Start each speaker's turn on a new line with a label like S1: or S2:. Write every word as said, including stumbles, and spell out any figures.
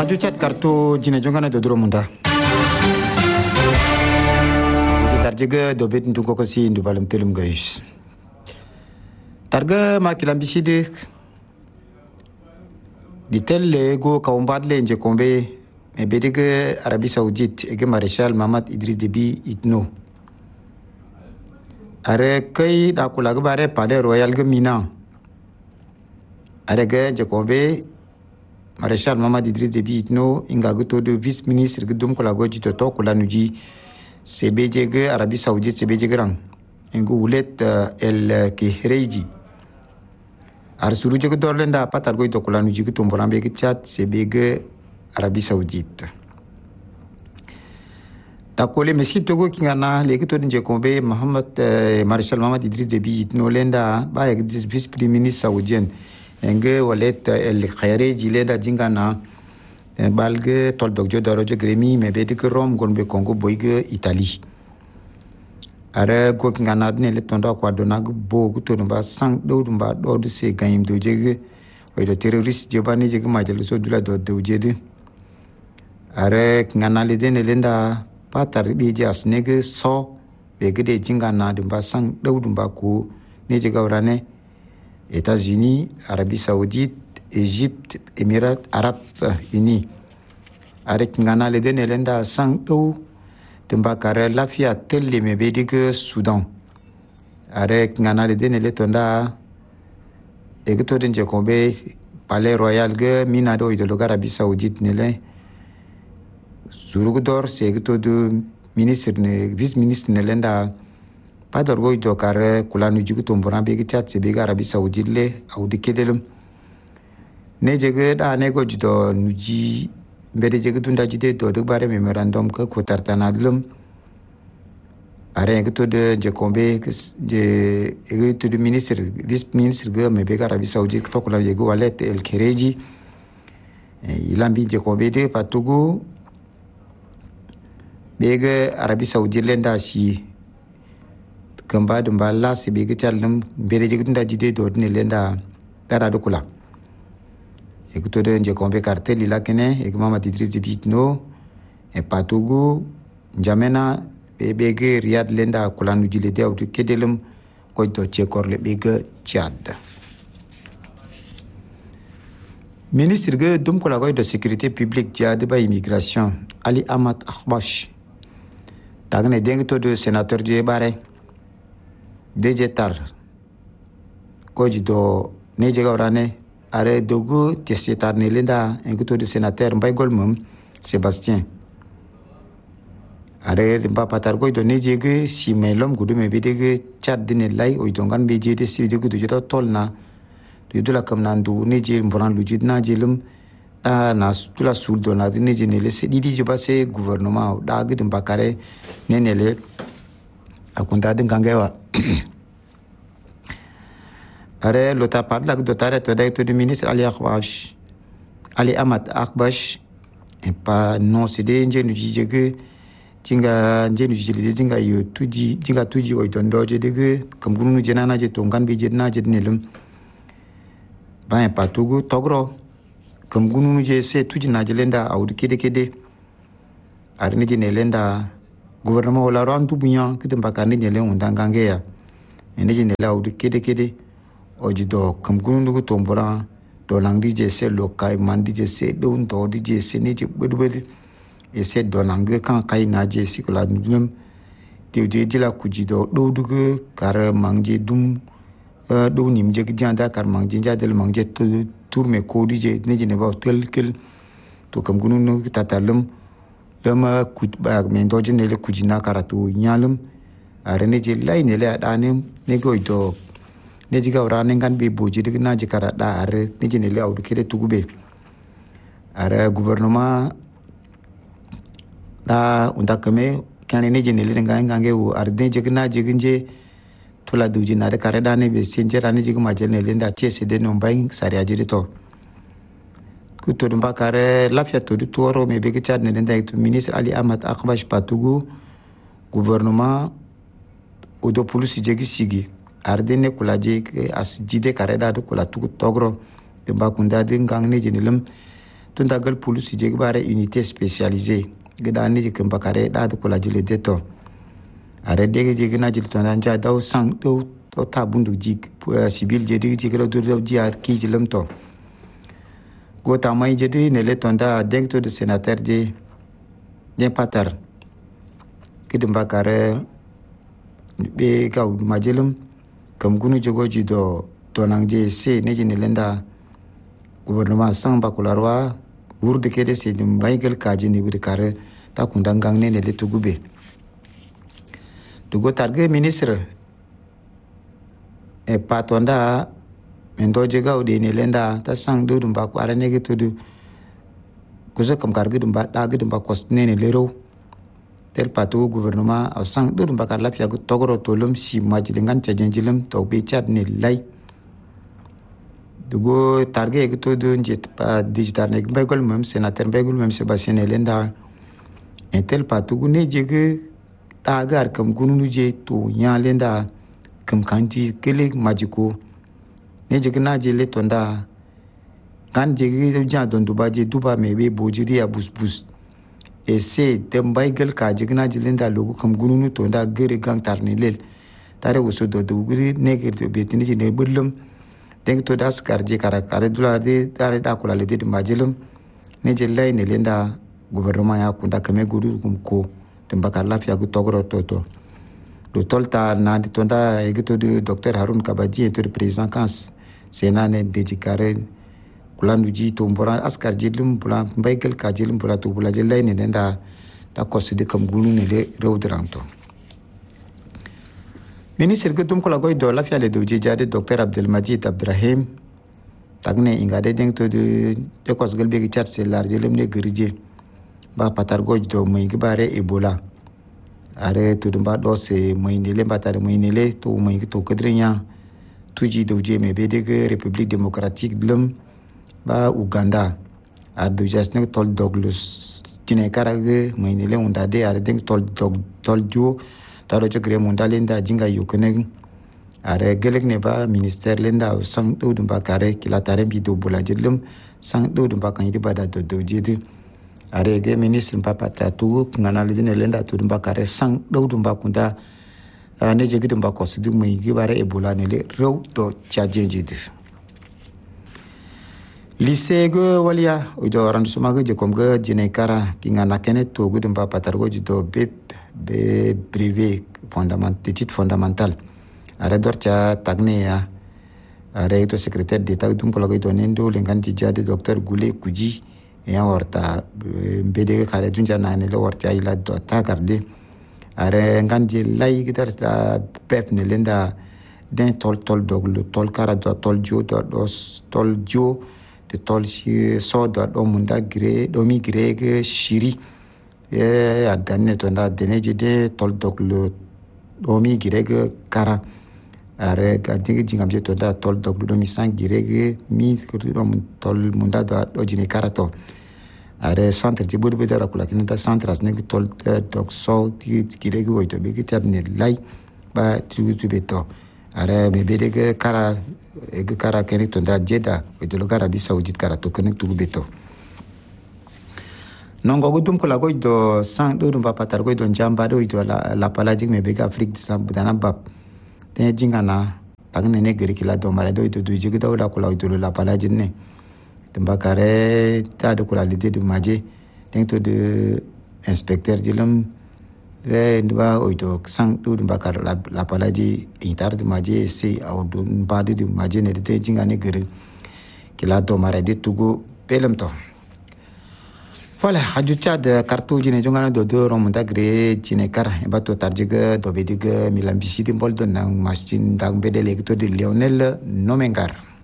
S1: Radio Chat kartu jina jongana do duro munda. Tarjega do bet ndu ko si ndu balam telum guys. Targa makilam biside di telle go kawmbad le nje kombe e bedige Arabie Saoudite e ge Maréchal Mohammed Idriss Déby Itno. Are kai da kula ga bare palais royal ge Mina. Are ge nje kombe Maréchal Mohammed Idriss Déby Itno inga goto de vice ministre ge dum kula go jito to kula nuji C B J ge Arabie Saoudite C B J grang ingu wulet el Kihreji. Ar suru je dorlenda patar go to kula nuji ge tomborambe ge chat C B ge Arabie Saoudite. Takole mesi togo kingana legi to nje kombe Mohammed Maréchal Mohammed Idriss Déby Itno lenda ba ek vice premier ministre saoudien enge walet el Khairi lenda jingana balge tol dogjo doroje gremi me bedik rom gonbe Congo boyge Italie. Are go kingana ne le tondo kwa donag bo guto ba sang do ba do de se gayim do jege o de terroriste jebani jege majel so dula do do jede. Are kingana le den lenda patar bi jas nege so bege de jingana de ba sang do ba ko ne jega urane États-Unis, Arabie Saoudite, Égypte, Émirats Arabes Unis. Avec ngana le den lenda sang do de ba kare lafia telle me bedige Soudan. Avec ngana le den le tonda egto den je kombe palais royal ge Mina do de l'Arabie Saoudite ne le surugdor c'est egto de ministre ne vice ministre ne lenda pador go do kare kula nu jigu tombora be chat se be Arabie Saoudite le au de kedelum ne jege da ne go jido nuji mbede jege dunda jide do de bare memorandum ko ko tartanadlum are egto de je kombe je egto de ministre vice ministre ge me be Arabie Saoudite to kula jege walet el Khereji ilambi je kombe de patugo bege Arabie Saoudite lenda si kamba dumba la si bege chalum bere jege dunda jide do ne lenda dara do kula ekuto de nje kombe cartel ila kene e Mohammed Idriss Déby Itno e patugo jamena be bege Riyad lenda kula nu jile de awtu kedelum ko to chekor le bege Tchad. Ministre ge dum kula go de sécurité publique Tchad ba immigration Ali Ahmad Akhbash tagne dengto de sénateur de bare dejetar ko jido ne jega orane are dogo tietar ne lenda engto de sénateur mbay golmum Sébastien are mba patar go do ne jege si melom gudu me bidege Tchad dine lay o dongan be jede si de gudu jota tolna to dula kam nandu ne je mboran lujid na jelum a na tula sul do na ne je ne le se didi je basse gouvernement da gidi mbakare ne ne le akunta den gangewa are lota parla do tare to dai to du ministre Ali Akhbash Ali Ahmad Akhbash e pa non c'est de njenu jige jinga njenu jige jinga yo tuji jinga tuji o don doje de kam gunu jenana je tongan bi jenna je nelum ba e patugo togro kam gunu je se tuji na jelenda awdu kede kede are ne je nelenda gouvernement wala rantu bunya kidim bakani ne le undangange ya ne je ne la awdu kede kede ojido kam gunu go tombora do langdi je se lokai mandi je se don to di je se ne je bedbed e se do langue kan kai na je sikola dum de de de la kujido do dugo kar mangje dum do nim je janda kar mangje jadel mangje tourme ko di je ne je ne ba tel kel to kam gunu no tatalum lama kut ba men do je ne le kujina karatu nyalum are ne je lai ne le adanem ne go do ne jiga urane ngan be boji de na jikara da are ne jine le awdu kede tugube are gouvernement da unda kame kane ne jine le ngan ngange u are ne jigna jiginje tula duji na de kare da ne be sinje rani jigma jene le nda chese de no mbay sari ajiri to ku to dum bakare lafia to du toro me be ke Tchad ne nda to ministre Ali Ahmad Akhbash patugu gouvernement odo police jegi sigi ardene kulaje as jide kareda do kula tu togro de bakunda de ngang ne jenilum tunda gal police je bare unité spécialisée gida ni kan bakare da da kula jile deto are de je gina jil to nan ja daw sang do to ta bundu ji civil je de je gelo do ji ar ki jilam to go ta mai je de ne le tonda dengto de sénateur de de patar kidim bakare be ka majelum kam gunu jogo ji do to nan je se ne je ne lenda gouvernement sang bakularwa wurde kede se dum baygal kaji ni bude kare ta kundangang ne ne le tugube tugo targe ministre e patonda mendo jega ode ne lenda ta sang do dum ba kwara ne ge tudu kuzo kam karge dum ba da ge dum ba kost ne ne lero tel patu gouvernement au sang do dum ba kar lafiya go togoro tolum si majlingan chajenjilam to be chat ne lay dugo targe ke to do njet pa digital ne bagol mem sénateur bagol mem Sébastien Elenda entel patu gu ne jege tagar kam gunu je to nya lenda kam kanti kele majiko ne jege na je le tonda kan jege ja don duba je duba me be bojiri ya bus bus e se dem bagol ka jege na je lenda logo kam gunu to nda gere gang tarne lel tare uso do do guri ne gere be tini je ne bullum denk to das karje kara kare dula de tare da kula le de majelum ne je lay ne lenda gouvernement ya kunda kame guru kum ko temba kala fia gu togro toto do tolta na di tonda e gitu de docteur Harun Kabaji to président kans sena ne de jikare kula nuji to mbora askar jilum bula baykel ka jilum bula to bula je lay ne lenda ta koside kam gulu ne le rewdranto ministre ke tum kola goy do la fiale do jade docteur Abdelmajid Abdrahim tagne ingade deng to de de kos gelbe ki chat se larje lemne gerije ba patar goy do muy gibare ebola are to dum ba do se muy ne le batar muy ne le to muy to kedrenya tuji do je me be de République démocratique lem ba Uganda ar do jasne tol doglus tine karage muy ne le unda de ar deng tol dog tol jo taro chakre munda lenda jinga yukene are gelek ne ba ministère lenda sang do dum ba kare kila tare bi do bula jilum sang do dum ba kan yidi bada do do jidi are ge ministre papa ta tu ngana lidine lenda to dum ba kare sang do dum ba kunda ne je gidum ba ko sidu mai gi bare ebola ne le rew do chaje jidi lycée go walia o do arrondissement go je kom go jine kara ki ngana kene to gudum ba patar go do bep be privé fondamental étude fondamentale are dorcha tagne ya are to secrétaire d'état dum ko lagoy donendo lenganti jade docteur Goulé Kouji ya warta bede khale dunja nane le warta ila do ta garde are ngandi lay gitar sta pep ne lenda den tol tol doglu tol kara do tol jo do dos tol jo de tol si so do do munda gre do mi grege shiri e adane to na deneje de tol doglu do mi grege kara are gadingi jingam je to da tol doglu do mi sang grege mi ko do tol munda do do jini kara to are centre je bodu bedara kula kinta centre as ne tol dog so ti grege wo to be kitar ne lay ba tu tu beto are be be de kara e kara kene to da jeda o do kara bi saudite kara to kene tu beto non go dum ko la go do sang do dum ba patar go do jamba do do la la palaji me be ga Afrique sa budana bab te jingana tagne ne geri kila do mare do do do jigi do la ko la do la palaji ne temba kare ta do ko la lide du maje ten to de inspecteur dilam le ndwa o do sang do dum ba kar la la palaji itar du maje se au do ba de du maje ne te jingane geri kila do mare de tugo pelem to. Voilà, Radio Tchad, carto jine jongana do do romunda gre jine kar bato tarjiga do bediga milambisi dimbol do nang masjid dang bedele to de Lionel Nomengar.